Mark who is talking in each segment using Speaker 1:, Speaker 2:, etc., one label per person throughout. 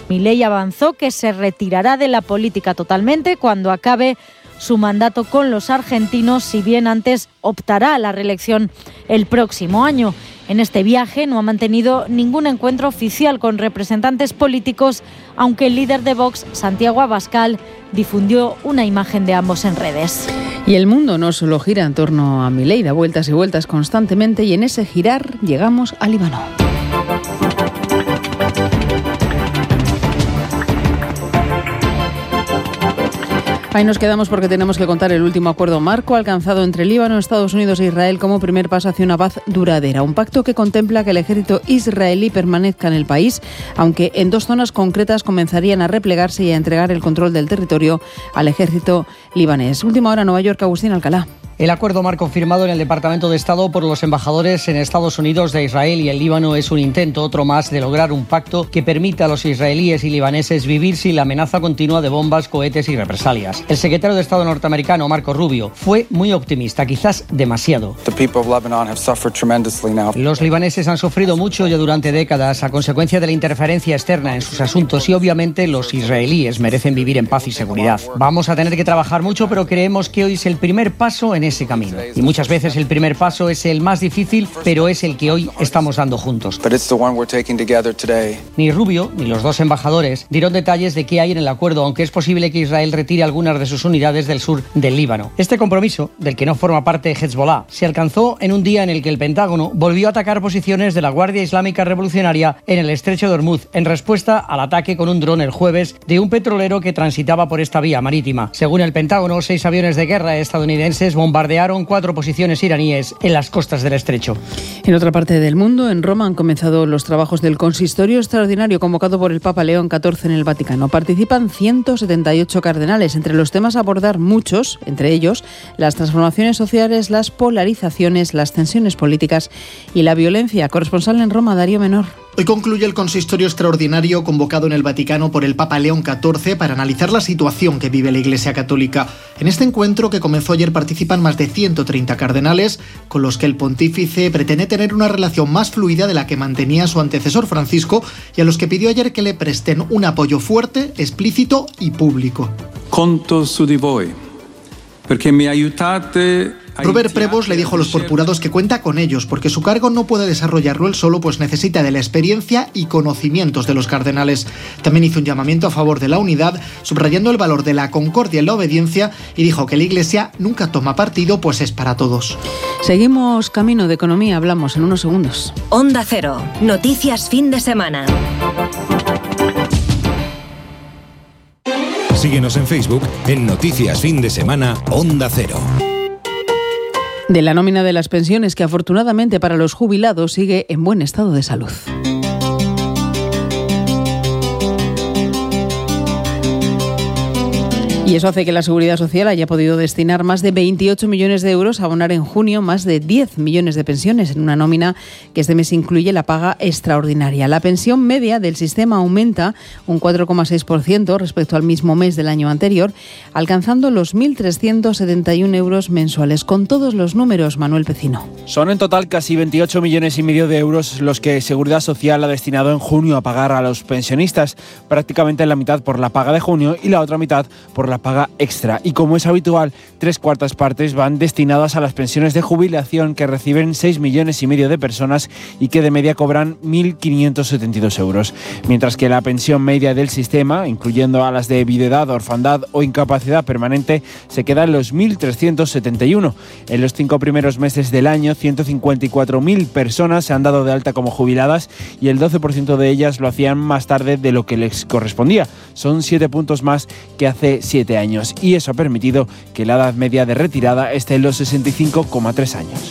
Speaker 1: Milei avanzó que se retirará de la política totalmente cuando acabe su mandato con los argentinos, si bien antes optará a la reelección el próximo año. En este viaje no ha mantenido ningún encuentro oficial con representantes políticos, aunque el líder de Vox, Santiago Abascal, difundió una imagen de ambos en redes.
Speaker 2: Y el mundo no solo gira en torno a Milei, da vueltas y vueltas constantemente, y en ese girar llegamos al Líbano. Ahí nos quedamos porque tenemos que contar el último acuerdo marco alcanzado entre Líbano, Estados Unidos e Israel como primer paso hacia una paz duradera. Un pacto que contempla que el ejército israelí permanezca en el país, aunque en 2 zonas concretas comenzarían a replegarse y a entregar el control del territorio al ejército libanés. Última hora, Nueva York, Agustín Alcalá.
Speaker 3: El acuerdo marco firmado en el Departamento de Estado por los embajadores en Estados Unidos, de Israel y el Líbano es un intento, otro más, de lograr un pacto que permita a los israelíes y libaneses vivir sin la amenaza continua de bombas, cohetes y represalias. El secretario de Estado norteamericano, Marco Rubio, fue muy optimista, quizás demasiado. Los libaneses han sufrido mucho ya durante décadas a consecuencia de la interferencia externa en sus asuntos y obviamente los israelíes merecen vivir en paz y seguridad. Vamos a tener que trabajar mucho, pero creemos que hoy es el primer paso en ese camino. Y muchas veces el primer paso es el más difícil, pero es el que hoy estamos dando juntos. Ni Rubio ni los 2 embajadores dieron detalles de qué hay en el acuerdo, aunque es posible que Israel retire algunas de sus unidades del sur del Líbano. Este compromiso, del que no forma parte Hezbollah, se alcanzó en un día en el que el Pentágono volvió a atacar posiciones de la Guardia Islámica Revolucionaria en el estrecho de Hormuz, en respuesta al ataque con un dron el jueves de un petrolero que transitaba por esta vía marítima. Según el Pentágono, 6 aviones de guerra estadounidenses bombardearon 4 posiciones iraníes en las costas del estrecho.
Speaker 2: En otra parte del mundo, en Roma, han comenzado los trabajos del consistorio extraordinario convocado por el Papa León XIV en el Vaticano. Participan 178 cardenales. Entre los temas a abordar muchos, entre ellos las transformaciones sociales, las polarizaciones, las tensiones políticas y la violencia. Corresponsal en Roma, Darío Menor.
Speaker 4: Hoy concluye el consistorio extraordinario convocado en el Vaticano por el Papa León XIV para analizar la situación que vive la Iglesia Católica. En este encuentro, que comenzó ayer, participan más de 130 cardenales, con los que el pontífice pretende tener una relación más fluida de la que mantenía su antecesor Francisco, y a los que pidió ayer que le presten un apoyo fuerte, explícito y público.
Speaker 5: Conto su di voi, perché mi aiutate.
Speaker 4: Robert Prevost le dijo a los purpurados que cuenta con ellos, porque su cargo no puede desarrollarlo él solo, pues necesita de la experiencia y conocimientos de los cardenales. También hizo un llamamiento a favor de la unidad, subrayando el valor de la concordia y la obediencia, y dijo que la Iglesia nunca toma partido, pues es para todos.
Speaker 2: Seguimos camino de economía, hablamos en unos segundos.
Speaker 6: Onda Cero, noticias fin de semana.
Speaker 7: Síguenos en Facebook en Noticias Fin de Semana Onda Cero.
Speaker 2: De la nómina de las pensiones, que afortunadamente para los jubilados sigue en buen estado de salud. Y eso hace que la Seguridad Social haya podido destinar más de 28 millones de euros a abonar en junio más de 10 millones de pensiones en una nómina que este mes incluye la paga extraordinaria. La pensión media del sistema aumenta un 4,6% respecto al mismo mes del año anterior, alcanzando los 1.371 euros mensuales. Con todos los números, Manuel Pecino.
Speaker 8: Son en total casi 28 millones y medio de euros los que Seguridad Social ha destinado en junio a pagar a los pensionistas, prácticamente la mitad por la paga de junio y la otra mitad por la paga extra. Y como es habitual, 3/4 partes van destinadas a las pensiones de jubilación que reciben 6 millones y medio de personas y que de media cobran 1.572 euros. Mientras que la pensión media del sistema, incluyendo a las de viudedad, orfandad o incapacidad permanente, se queda en los 1.371. En los 5 primeros meses del año, 154.000 personas se han dado de alta como jubiladas y el 12% de ellas lo hacían más tarde de lo que les correspondía. Son 7 puntos más que hace 7 años, y eso ha permitido que la edad media de retirada esté en los 65,3 años.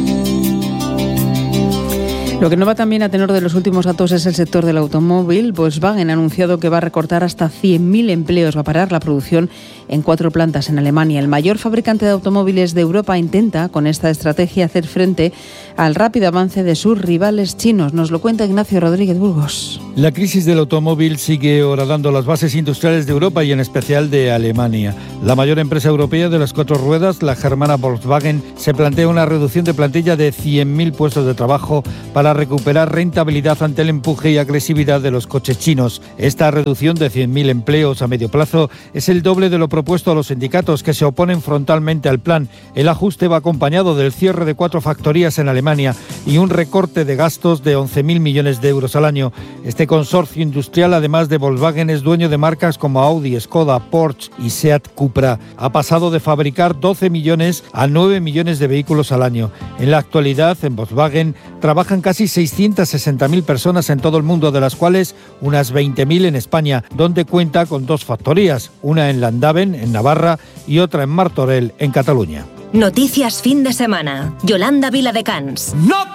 Speaker 2: Lo que no va también a tenor de los últimos datos es el sector del automóvil. Volkswagen ha anunciado que va a recortar hasta 100.000 empleos, va a parar la producción en 4 plantas en Alemania. El mayor fabricante de automóviles de Europa intenta, con esta estrategia, hacer frente al rápido avance de sus rivales chinos. Nos lo cuenta Ignacio Rodríguez Burgos.
Speaker 9: La crisis del automóvil sigue horadando las bases industriales de Europa y en especial de Alemania. La mayor empresa europea de las 4 ruedas, la germana Volkswagen, se plantea una reducción de plantilla de 100.000 puestos de trabajo para para recuperar rentabilidad ante el empuje y agresividad de los coches chinos. Esta reducción de 100.000 empleos a medio plazo es el doble de lo propuesto a los sindicatos, que se oponen frontalmente al plan. El ajuste va acompañado del cierre de 4 factorías en Alemania y un recorte de gastos de 11.000 millones de euros al año. Este consorcio industrial, además de Volkswagen, es dueño de marcas como Audi, Skoda, Porsche y Seat Cupra. Ha pasado de fabricar 12 millones a 9 millones de vehículos al año. En la actualidad, en Volkswagen trabajan casi 660.000 personas en todo el mundo, de las cuales unas 20.000 en España, donde cuenta con 2 factorías, una en Landaven, en Navarra, y otra en Martorell, en Cataluña.
Speaker 6: Noticias fin de semana. Yolanda Viladecans.
Speaker 10: No